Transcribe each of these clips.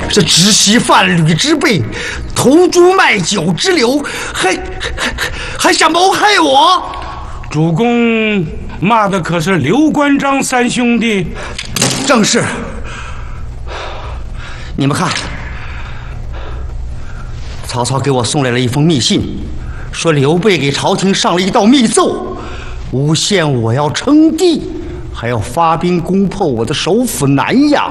这知悉贩履之辈，投猪卖酒之流，还想谋害我？ 主公骂的可是刘关张三兄弟？ 正是。你们看，曹操给我送来了一封密信，说刘备给朝廷上了一道密奏，诬陷我要称帝，还要发兵攻破我的首府南阳。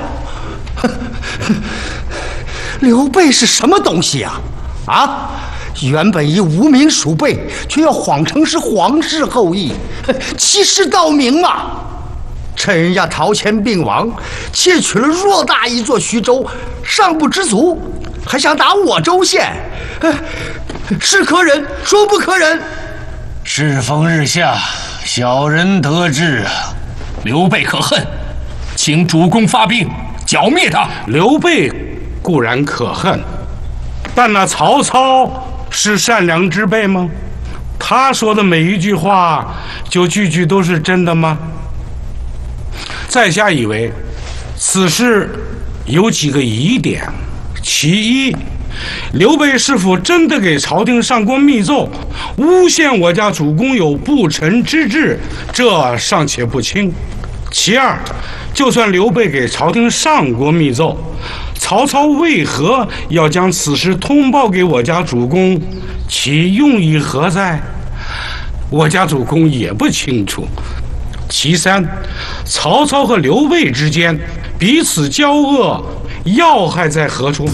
刘备是什么东西啊？啊！原本一无名鼠辈，却要谎称是皇室后裔，欺世盗名嘛！趁人家陶谦病亡，窃取了偌大一座徐州，尚不知足，还想打我州县，是可忍，孰不可忍？ 世风日下，小人得志啊！刘备可恨，请主公发兵剿灭他。 刘备固然可恨，但那曹操是善良之辈吗？他说的每一句话，就句句都是真的吗？在下以为，此事有几个疑点。其一，刘备是否真的给朝廷上过密奏，诬陷我家主公有不臣之志，这尚且不清。其二，就算刘备给朝廷上过密奏，曹操为何要将此事通报给我家主公？其用意何在？我家主公也不清楚。其三，曹操和刘备之间彼此交恶，要害在何处？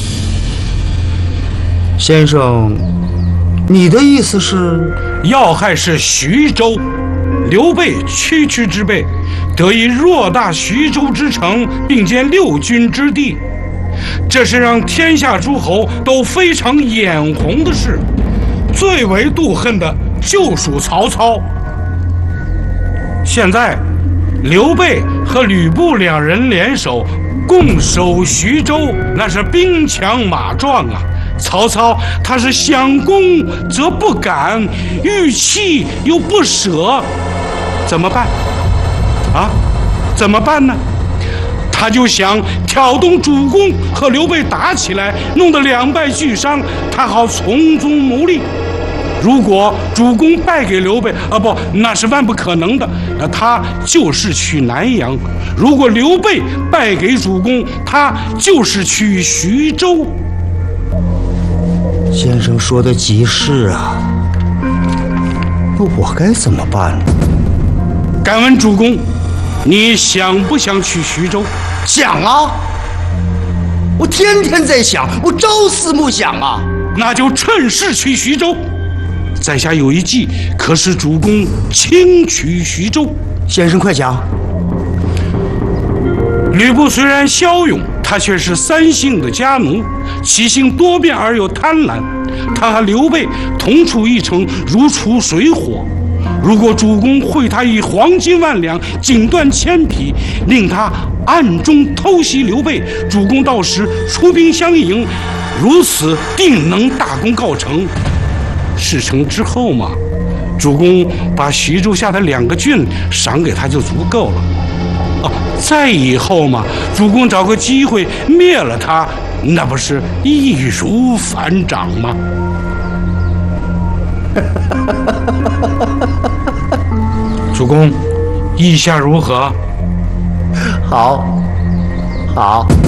先生，你的意思是？ 要害是徐州。刘备区区之辈，得以偌大徐州之城，并兼6军之地，这是让天下诸侯都非常眼红的事。最为妒恨的就属曹操。现在，刘备和吕布两人联手，共守徐州，那是兵强马壮啊！曹操他是想攻则不敢，欲弃又不舍，怎么办？啊，怎么办呢？他就想挑动主公和刘备打起来，弄得两败俱伤，他好从中牟利。如果主公败给刘备，不，那是万不可能的。他就是取南阳；如果刘备败给主公，他就是取徐州。 先生说的极是啊，那我该怎么办呢？ 敢问主公，你想不想取徐州？ 想啊，我天天在想，我朝思暮想啊。 那就趁势取徐州。在下有一计，可使主公轻取徐州。 先生快讲。 吕布虽然骁勇，他却是3姓的家奴，其性多变而又贪婪。他和刘备同处一城，如出水火。如果主公会他以黄金万两，锦缎千匹，令他暗中偷袭刘备，主公到时出兵相迎，如此定能大功告成。事成之后嘛，主公把徐州下的2个郡赏给他就足够了。再以后嘛，主公找个机会灭了他，那不是易如反掌吗？主公，意下如何？ 好，好。